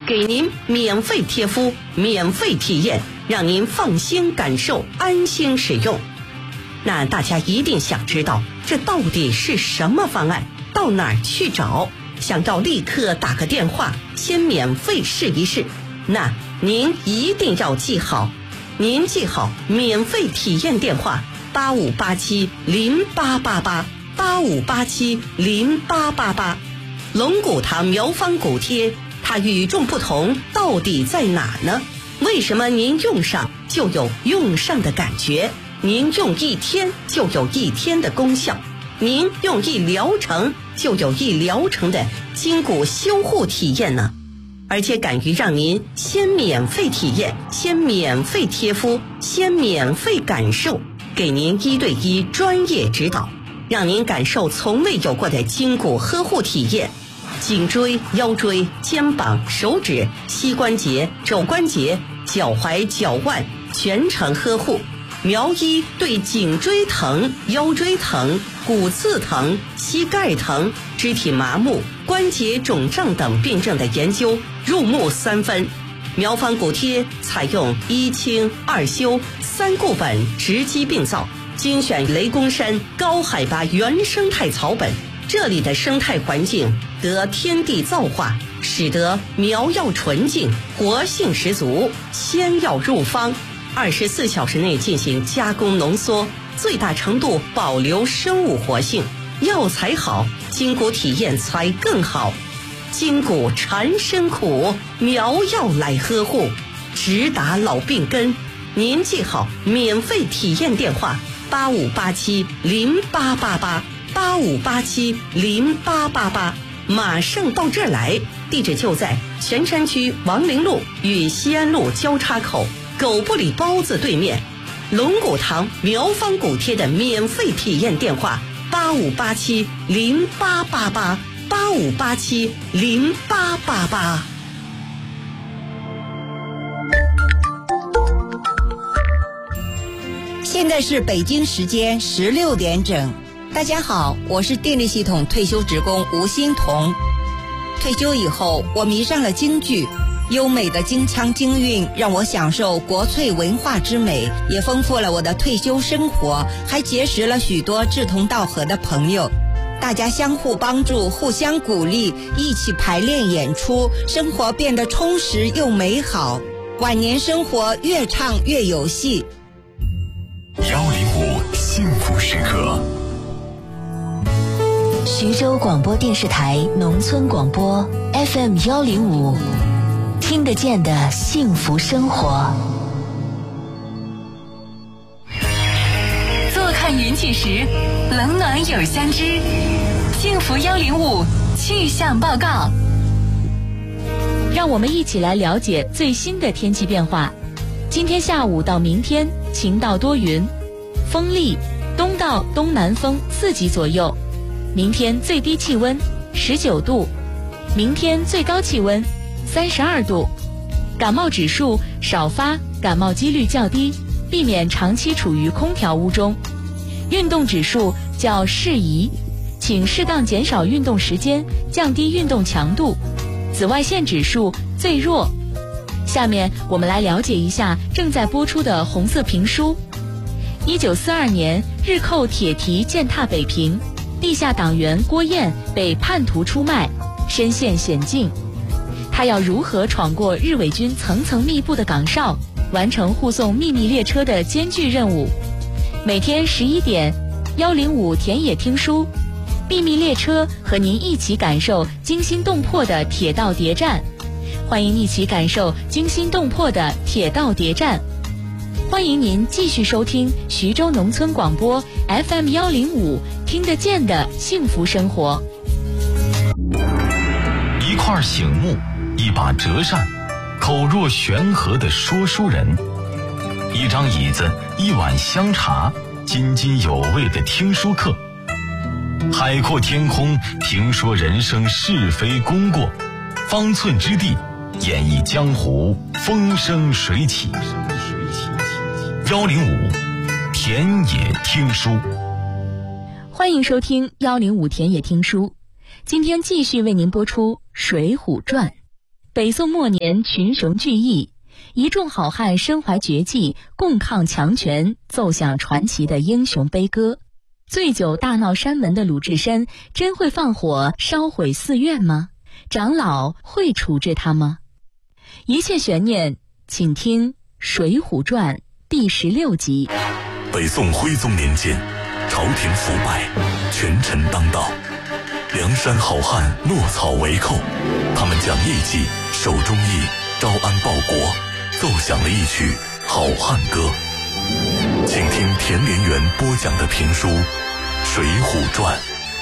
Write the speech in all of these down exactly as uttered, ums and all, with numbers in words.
给您免费贴敷，免费体验，让您放心感受，安心使用。那大家一定想知道，这到底是什么方案？到哪儿去找？想要立刻打个电话，先免费试一试。那您一定要记好，您记好免费体验电话八五八七零八八八八五八七零八八八。龙骨堂苗方骨贴，它与众不同到底在哪呢？为什么您用上就有用上的感觉？您用一天就有一天的功效，您用一疗程就有一疗程的筋骨修护体验呢？而且敢于让您先免费体验，先免费贴敷，先免费感受，给您一对一专业指导，让您感受从未有过的筋骨呵护体验。颈椎、腰椎、肩膀、手指、膝关节、肘关节、脚踝、脚腕全程呵护。苗医对颈椎疼、腰椎疼、骨刺疼、膝盖疼、肢体麻木、关节肿胀等病症的研究入木三分。苗方骨贴采用一清二修三固本直击病灶，精选雷公山高海拔原生态草本，这里的生态环境得天地造化，使得苗药纯净，活性十足，仙药入方，二十四小时内进行加工浓缩，最大程度保留生物活性。药材好，筋骨体验才更好。筋骨缠身苦，苗药来呵护，直达老病根。您记好免费体验电话八五八七零八八八八五八七零八八八，马上到这儿来。地址就在泉山区王陵路与西安路交叉口狗不理包子对面。龙骨堂苗方骨贴的免费体验电话八五八七零八八八八五八七零八八八。 现在是北京时间十六点整。大家好，我是电力系统退休职工吴欣彤。退休以后，我迷上了京剧，优美的京腔京韵让我享受国粹文化之美，也丰富了我的退休生活，还结识了许多志同道合的朋友。大家相互帮助，互相鼓励，一起排练演出，生活变得充实又美好，晚年生活越唱越有戏。 幺零五幸福时刻， 徐州广播电视台农村广播 F M 幺零五，听得见的幸福生活。 坐看云起时，冷暖有相知。幸福幺零五气象报告， 让我们一起来了解最新的天气变化。今天下午到明天晴到多云，风力东到东南风四级左右。明天最低气温十九度，明天最高气温三十二度。感冒指数少发，感冒几率较低，避免长期处于空调屋中。运动指数较适宜，请适当减少运动时间，降低运动强度。紫外线指数最弱。下面我们来了解一下正在播出的红色评书。一九四二年，日寇铁蹄践踏北平，地下党员郭燕被叛徒出卖，身陷险境。他要如何闯过日伪军层层密布的岗哨，完成护送秘密列车的艰巨任务？每天十一点，幺零五田野听书，秘密列车和您一起感受惊心动魄的铁道谍战。欢迎一起感受惊心动魄的铁道谍战。欢迎您继续收听徐州农村广播 F M 幺零五，听得见的幸福生活。 一块醒目，一把折扇，口若悬河的说书人，一张椅子，一碗香茶，津津有味的听书课。海阔天空，评说人生是非功过，方寸之地，演绎江湖风生水起。幺零五田野听书， 欢迎收听幺零五田野听书。今天继续为您播出《水浒传》。 北宋末年群雄聚义，一众好汉身怀绝技，共抗强权，奏响传奇的英雄悲歌。醉酒大闹山门的鲁智深，真会放火烧毁寺院吗？长老会处置他吗？一切悬念，请听《水浒传》第十六集。 北宋徽宗年间，朝廷腐败，权臣当道，梁山好汉落草为寇，他们讲义气，守忠义，招安报国，奏响了一曲好汉歌。请听田连元播讲的评书《水浒传》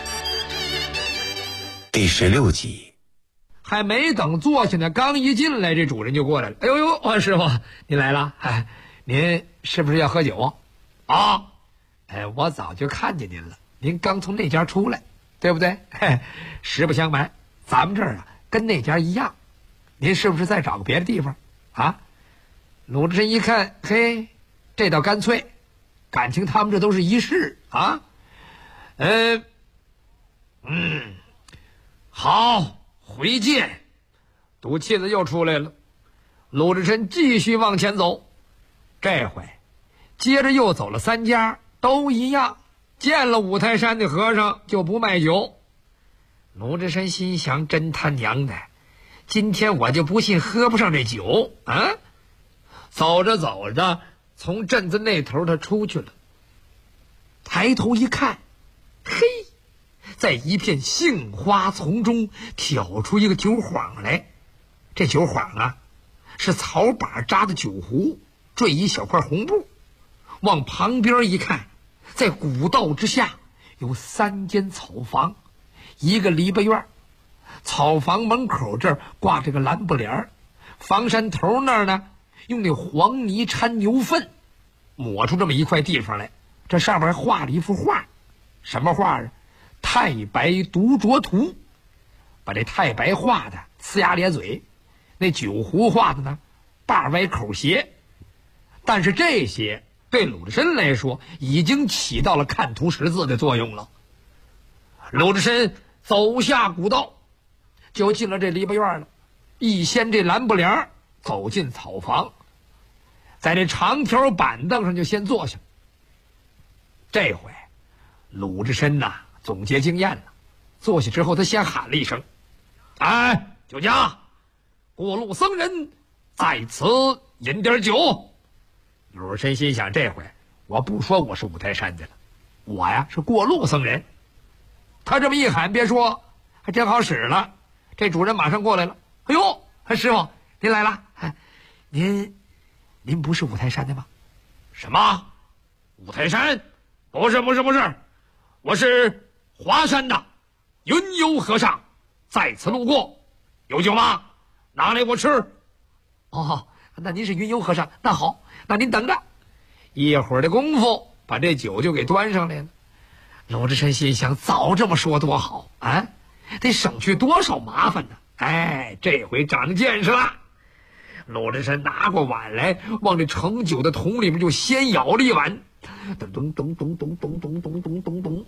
第十六集。 还没等坐下呢，刚一进来，这主人就过来了。哎呦呦，王师傅，您来了。哎，您是不是要喝酒啊？哎，我早就看见您了，您刚从那家出来，对不对？嘿，实不相瞒，咱们这儿啊跟那家一样。您是不是再找个别的地方啊？鲁智深一看，嘿，这倒干脆，感情他们这都是一世啊。呃，嗯，好，回见。赌气子又出来了。鲁智深继续往前走，这回接着又走了三家，都一样，见了五台山的和尚就不卖酒。鲁智深心想，真他娘的，今天我就不信喝不上这酒啊！走着走着，从镇子那头他出去了，抬头一看，嘿，在一片杏花丛中挑出一个酒幌来。这酒幌啊，是草把扎的酒壶，缀一小块红布。往旁边一看，在古道之下有三间草房，一个篱笆院。草房门口这儿挂着个蓝布帘，房山头那儿呢，用那黄泥掺牛粪抹出这么一块地方来。这上面还画了一幅画，什么画啊？太白独酌图。把这太白画的呲牙咧嘴，那酒壶画的呢把歪口斜。但是这些对鲁智深来说已经起到了看图识字的作用了。鲁智深走下古道，就进了这篱笆院了，一掀这蓝布帘，走进草房，在这长条板凳上就先坐下。这回鲁智深呐总结经验了，坐下之后他先喊了一声：哎，酒家，过路僧人在此饮点酒。鲁智深心想，这回我不说我是五台山的了，我呀是过路僧人。他这么一喊，别说，还真好使了。这主人马上过来了。哎呦，师傅您来了。哎，您您不是五台山的吗？什么五台山？不是不是不是，我是华山的云游和尚，在此路过，有酒吗？拿来我吃。哦，那您是云游和尚，那好，那您等着。一会儿的功夫，把这酒就给端上来了。鲁智深心想，早这么说多好啊，得省去多少麻烦呢。哎，这回长见识了。鲁智深拿过碗来，往这盛酒的桶里面就先舀了一碗，咚咚咚咚咚咚咚咚咚咚咚，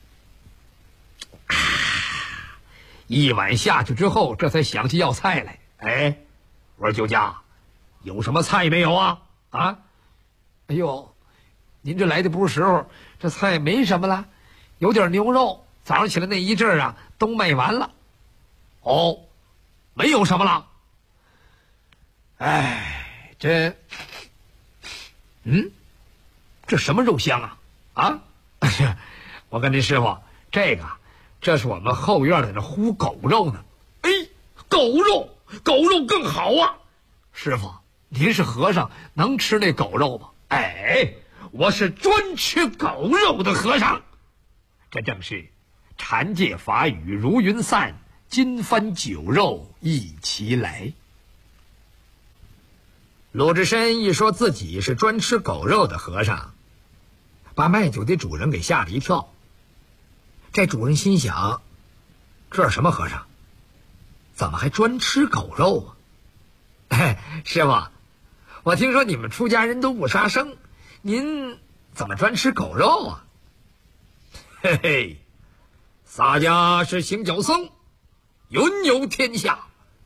一碗下去之后，这才想起要菜来。哎，我说酒家，有什么菜没有啊？啊？哎呦，您这来的不是时候，这菜没什么了，有点牛肉，早上起来那一阵儿啊，都卖完了。哦，没有什么了。哎，这，嗯，这什么肉香啊？啊？哎呀，我跟您师傅，这个，这是我们后院的这烀狗肉呢。哎，狗肉，狗肉更好啊！师傅，您是和尚，能吃那狗肉吗？哎，我是专吃狗肉的和尚。这正是禅戒法语如云散，金帆酒肉一齐来。鲁智深一说自己是专吃狗肉的和尚，把卖酒的主人给吓了一跳。这主人心想，这是什么和尚？怎么还专吃狗肉啊？哎，师傅，我听说你们出家人都不杀生，您怎么专吃狗肉啊？嘿嘿，洒家是行脚僧，云游天下，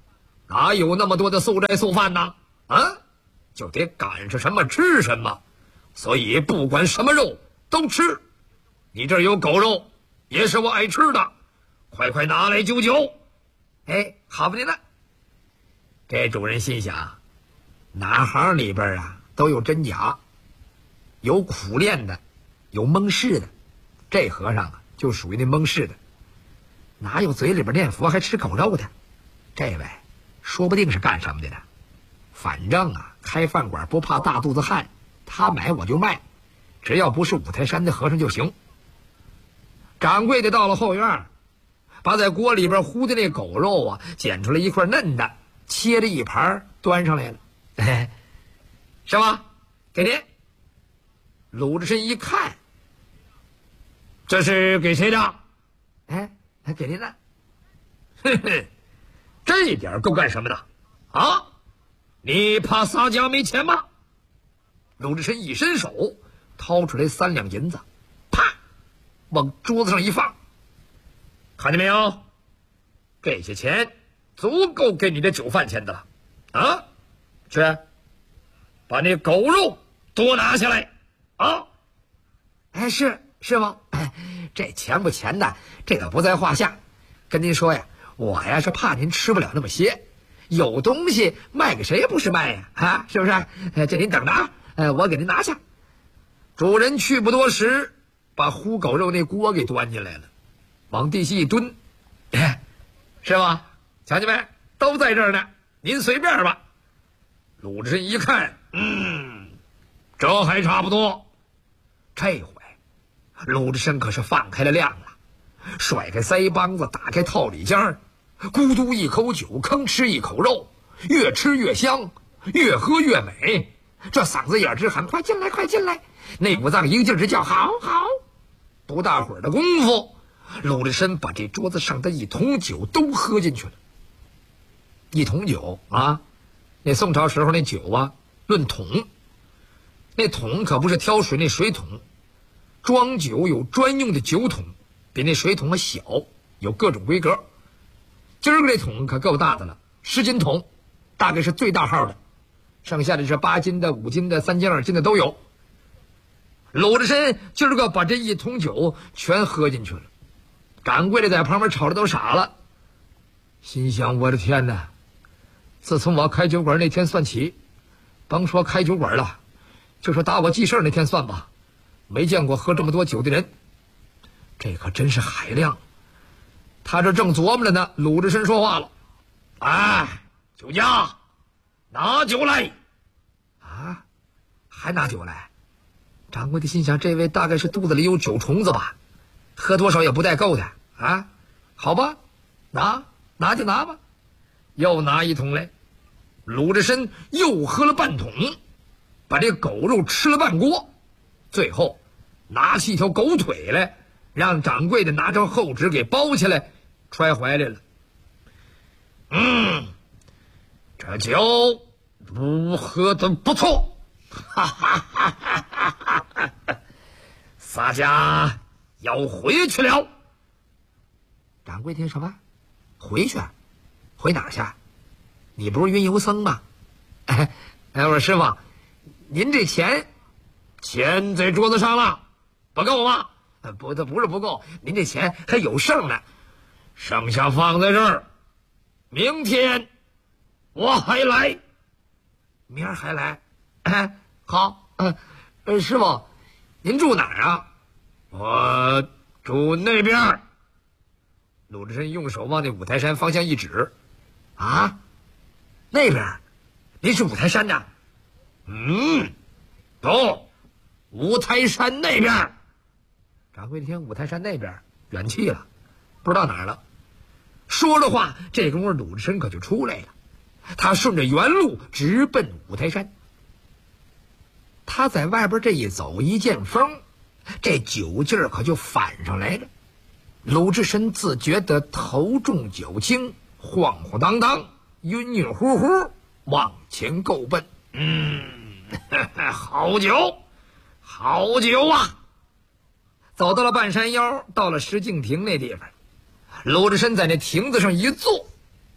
哪有那么多的素斋素饭呢？啊，就得赶上什么吃什么，所以不管什么肉都吃。你这儿有狗肉，也是我爱吃的，快快拿来就酒。哎，好不的呢。这主人心想，哪行里边啊都有真假，有苦练的，有蒙氏的，这和尚啊就属于那蒙氏的，哪有嘴里边念佛还吃狗肉的？这位说不定是干什么的呢？反正啊，开饭馆不怕大肚子汉，他买我就卖，只要不是五台山的和尚就行。掌柜的到了后院，把在锅里边烀的那狗肉啊捡出来一块嫩的，切了一盘端上来了。哎，是吧？给您。鲁智深一看，这是给谁的？哎，给您的。哼哼，这点够干什么的？啊，你怕洒家没钱吗？鲁智深一伸手，掏出来三两银子，啪，往桌子上一放。看见没有？这些钱足够给你的酒饭钱的了。啊，去，把那狗肉多拿下来。啊，哎，是是吗？哎，这钱不钱的，这倒不在话下。跟您说呀，我呀是怕您吃不了那么些，有东西卖给谁不是卖呀？啊，是不是？哎，这您等着啊，哎，我给您拿下。主人去不多时，把烀狗肉那锅给端进来了，往地下一蹲，哎，是吧？瞧见没？都在这儿呢，您随便吧。鲁智深一看，嗯，这还差不多。这回鲁智深可是放开了量了，甩开腮帮子，打开套里间儿，咕嘟一口酒，吭吃一口肉，越吃越香，越喝越美。这嗓子眼直喊快进来快进来，那五脏一个劲儿直叫好好。不大会儿的功夫，鲁智深把这桌子上的一桶酒都喝进去了。一桶酒啊，那宋朝时候那酒啊论桶，那桶可不是挑水那水桶，装酒有专用的酒桶，比那水桶还小，有各种规格。今儿个这桶可够大的了，十斤桶，大概是最大号的，剩下的是八斤的、五斤的、三斤、二斤的都有。鲁智深今儿个把这一桶酒全喝进去了，掌柜的在旁边瞅着都傻了，心想我的天哪，自从我开酒馆那天算起，甭说开酒馆了，就说打我记事那天算吧，没见过喝这么多酒的人，这可真是海量。他这正琢磨着呢，鲁智深说话了：“哎，酒家，拿酒来！”啊，还拿酒来？掌柜的心想，这位大概是肚子里有酒虫子吧，喝多少也不带够的啊。好吧，拿拿就拿吧。又拿一桶来，鲁智深又喝了半桶，把这狗肉吃了半锅，最后拿起一条狗腿来，让掌柜的拿张厚纸给包起来，揣怀来了。嗯，这酒不喝的不错，哈哈哈哈哈哈！洒家要回去了。掌柜听什么？回去？回哪儿去？你不是云游僧吗？哎哎，我说师傅，您这钱钱在桌子上了，不够吗？不，这不是不够，您这钱还有剩呢，剩下放在这儿，明天我还来。明儿还来？哎，好，嗯、呃，师傅，您住哪儿啊？我住那边。鲁智深用手往那五台山方向一指，啊，那边，您是五台山的？嗯，走，五台山那边。掌柜一听五台山那边，远去了，不知道哪儿了。说着话，这功夫鲁智深可就出来了，他顺着原路直奔五台山。他在外边这一走，一见风，这酒劲儿可就反上来了。鲁智深自觉得头重脚轻，晃晃荡荡，晕晕乎乎往前够奔。嗯，呵呵，好酒，好酒啊！走到了半山腰，到了石径亭那地方，鲁智深在那亭子上一坐，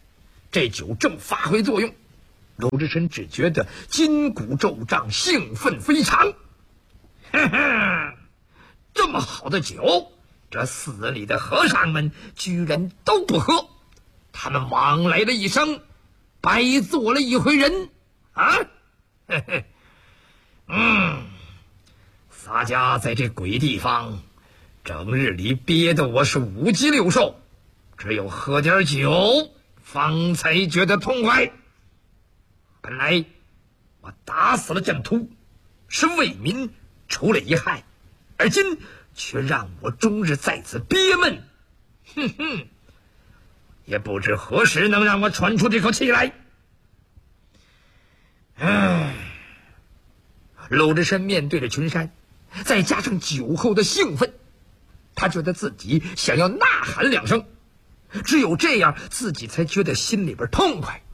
这酒正发挥作用，鲁智深只觉得筋骨骤胀，兴奋非常。呵呵，这么好的酒，这寺里的和尚们居然都不喝，他们往来了一生，白做了一回人啊！呵呵，嗯，洒家在这鬼地方，整日里憋得我是五脊六兽，只有喝点酒，方才觉得痛快。本来我打死了郑突，是为民除了一害，而今却让我终日在此憋闷，哼哼，也不知何时能让我喘出这口气来。唉，鲁智深面对着群山，再加上酒后的兴奋，他觉得自己想要呐喊两声，只有这样自己才觉得心里边痛快。